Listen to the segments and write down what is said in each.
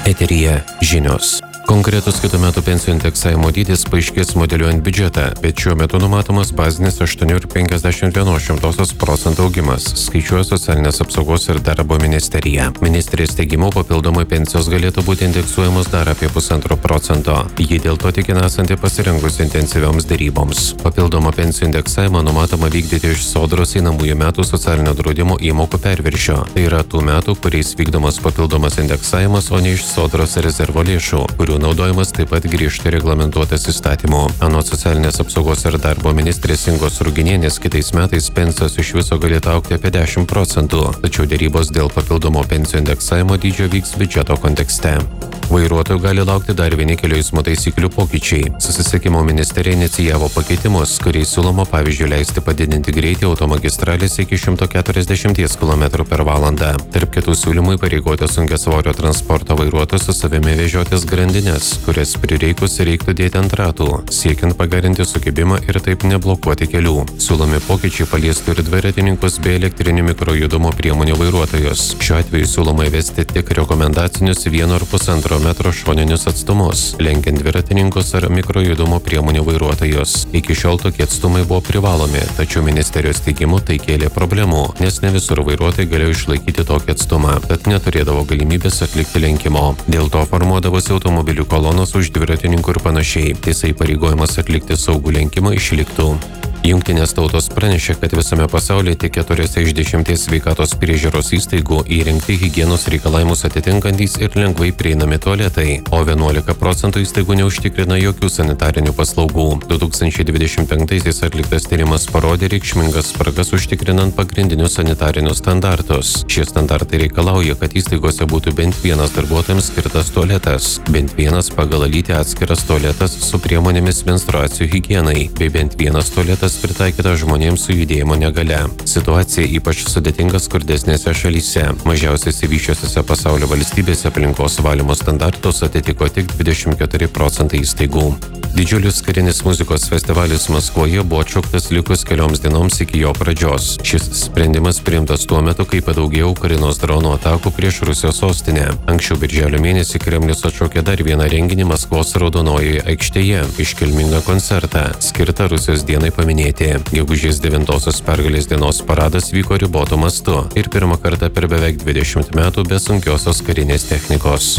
Eteryje žinios. Konkretus kitų metų pensijų indeksavimo dydis paaiškės modeliuojant biudžetą, bet šiuo metu numatomas bazinis 8,51% augimas, skaičiuoja Socialinės apsaugos ir darbo ministerija. Ministrės teigimu papildomai pensijos galėtų būti indeksuojamos dar apie 1,5%. Ji dėl to tikina esanti pasirengusi intensyvioms deryboms. Papildomą pensijų indeksavimą numatoma vykdyti iš Sodros einamųjų metų socialinio draudimo įmokų perviršio. Tai yra tų metų, kuriais vykdomas papildomas indeksavimas, o ne iš Sodros rezervo lėšų, kurių naudojimas taip pat griežtai reglamentuotas įstatymu. Anot Socialinės apsaugos ir darbo ministrės Ingos Ruginienės kitais metais pensijos iš viso galėtų augti apie 10%, tačiau dėrybos dėl papildomo pensijų indeksavimo dydžio vyks biudžeto kontekste. Vairuotojų gali laukti dar vieni kelių eismo taisyklių pokyčiai. Susisiekimo ministerija inicijavo pakeitimus, kuriais siūloma pavyzdžiui leisti padidinti greitį automagistralėse iki 140 km/h. Tarp kitų siūlymų įpareigoti sunkiasvorio transporto vairuotojus su savimi vežiotis grandines, kurias prireikus reiktų dėti ant ratų, siekiant pagerinti sukibimą ir taip neblokuoti kelių. Siūlomi pokyčiai paliestų ir dviratininkus bei elektrinių mikrojudumo priemonių vairuotojus. Šiuo atveju siūloma įvesti tik rekomendacinius 1,5 metro šoninius atstumus, lenkiant dviratininkus ar mikrojudumo priemonių vairuotojus. Iki šiol tokie atstumai buvo privalomi, tačiau ministerijos teigimu tai kėlė problemų, nes ne visur vairuotojai galėjo išlaikyti tokį atstumą, tad neturėdavo galimybės atlikti lenkimo. Dėl to formuodavosi automobilių kolonos už dviratininkų ir panašiai. Tiesa, įpareigojimas atlikti saugų lenkimą išliktų. Jungtinės tautos pranešė, kad visame pasaulyje tik 4 iš 10 sveikatos priežiūros įstaigų įrengti higienos reikalavimus atitinkantys ir lengvai prieinami tualetai, o 11% įstaigų neužtikrina jokių sanitarinių paslaugų. 2025-aisiais atliktas tyrimas parodė reikšmingas spragas užtikrinant pagrindinius sanitarinius standartus. Šie standartai reikalauja, kad įstaigose būtų bent vienas darbuotojams skirtas tualetas, bent vienas pagal lytį atskiras tualetas su priemonėmis menstruacijų higienai, bei bent vienas tualetas pritaikyta žmonėms su judėjimo negale. Situacija ypač sudėtinga skurdesnėse šalyse. Mažiausiai išsivysčiusiose pasaulio valstybėse aplinkos valymo standartus atitiko tik 24% įstaigų. Didžiulis karinis muzikos festivalis Maskvoje buvo atšauktas likus kelioms dienoms iki jo pradžios. Šis sprendimas priimtas tuo metu, kai padaugėjo Ukrainos dronų atakų prieš Rusijos sostinę. Anksčiau birželio mėnesį Kremlius atšaukė dar vieną renginį Maskvos Raudonojoje aikštėje, iškilmingą koncertą, skirtą Rusijos dienai paminėti. Gegužės 9-osios pergalės dienos paradas vyko ribotu mastu ir pirmą kartą per beveik 20 metų be sunkiosios karinės technikos.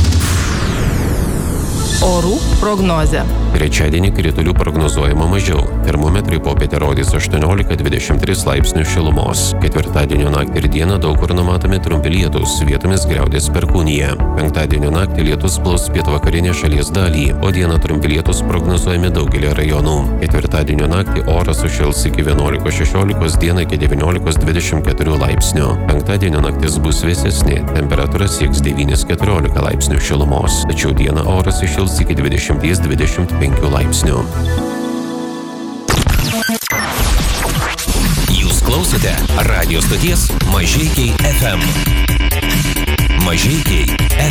Orų prognozė. Trečiadienį kritulių prognozuojama mažiau. Termometrai popietę rodys 18-23 laipsnių šilumos. Ketvirtadienio naktį ir dieną daug kur numatomi trumpi lietūs, vietomis griaudės perkūnija. Penktadienio naktį lietus plaus pietvakarinę šalies dalį, o dieną trumpi lietūs prognozuojami daugelį rajonų. Ketvirtadienio naktį oras sušils iki 11-16, dieną iki 19-24 laipsnių. Penktadienio naktis bus vėsesnė, temperatūra sieks 9-14 laipsnių šilumos, tačiau dieną oras sušils iki 20-25 laipsnių. Jūs klausote radio stoties Mažeikiai FM. Mažeikiai